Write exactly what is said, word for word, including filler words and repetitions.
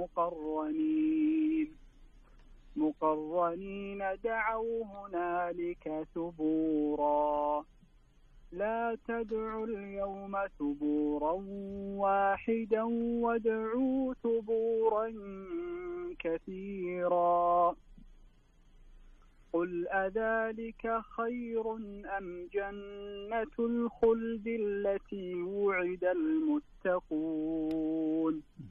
مقرنين مقرنين دعوا هنالك ثبورا لا تدعوا اليوم ثبورا واحدا وادعوا ثبورا كثيرا قل أذلك خير أم جنة الخلد التي وعد المتقون